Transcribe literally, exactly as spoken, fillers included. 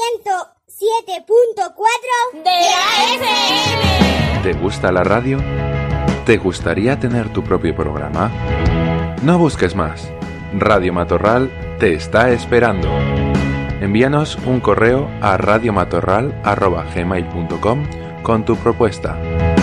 ciento siete punto cuatro de la F M. ¿Te gusta la radio? ¿Te gustaría tener tu propio programa? No busques más. Radio Matorral te está esperando. Envíanos un correo a radiomatorral arroba gmail punto com con tu propuesta.